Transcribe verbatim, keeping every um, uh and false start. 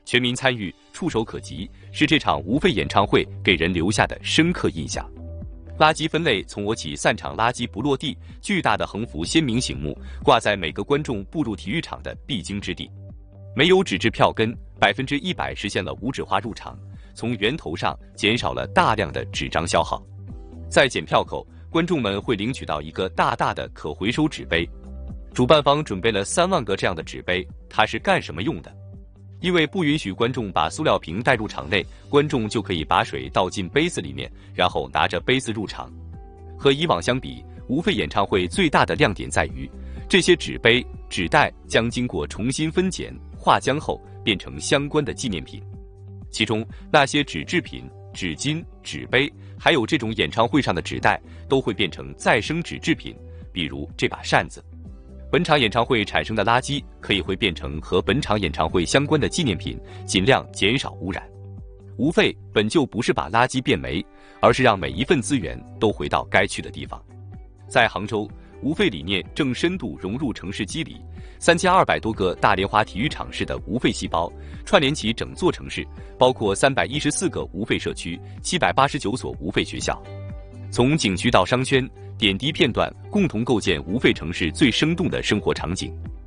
全民参与，触手可及，是这场无废演唱会给人留下的深刻印象。垃圾分类从我起，散场垃圾不落地，巨大的横幅鲜明醒目，挂在每个观众步入体育场的必经之地。没有纸质票根，百分之一百实现了无纸化入场，从源头上减少了大量的纸张消耗。在检票口，观众们会领取到一个大大的可回收纸杯。主办方准备了三万个这样的纸杯，它是干什么用的？因为不允许观众把塑料瓶带入场内，观众就可以把水倒进杯子里面，然后拿着杯子入场。和以往相比，无废演唱会最大的亮点在于，这些纸杯、纸袋将经过重新分拣、化浆后变成相关的纪念品。其中那些纸制品、纸巾、纸杯，还有这种演唱会上的纸袋，都会变成再生纸制品，比如这把扇子。本场演唱会产生的垃圾可以会变成和本场演唱会相关的纪念品，尽量减少污染。无废本就不是把垃圾变没，而是让每一份资源都回到该去的地方。在杭州，无废理念正深度融入城市机理，三千二百多个大莲花体育场式的无废细胞串联起整座城市，包括三百一十四个无废社区、七百八十九所无废学校。从景区到商圈，点滴片段共同构建无废城市最生动的生活场景。